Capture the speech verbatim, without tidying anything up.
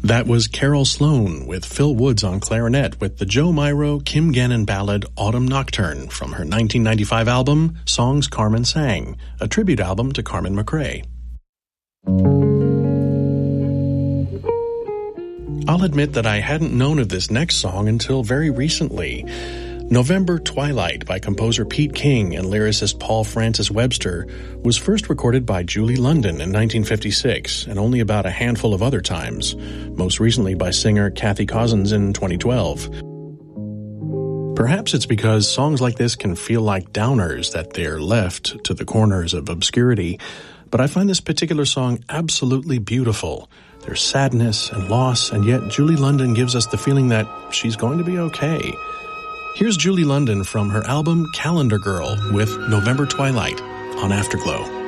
That was Carol Sloan with Phil Woods on clarinet with the Joe Myro, Kim Gannon ballad Autumn Nocturne from her nineteen ninety-five album Songs Carmen Sang, a tribute album to Carmen McRae. I'll admit that I hadn't known of this next song until very recently. November Twilight by composer Pete King and lyricist Paul Francis Webster was first recorded by Julie London in nineteen fifty-six and only about a handful of other times, most recently by singer Kathy Cousins in twenty twelve. Perhaps it's because songs like this can feel like downers, that they're left to the corners of obscurity, but I find this particular song absolutely beautiful. There's sadness and loss, and yet Julie London gives us the feeling that she's going to be okay. Here's Julie London from her album Calendar Girl with November Twilight on Afterglow.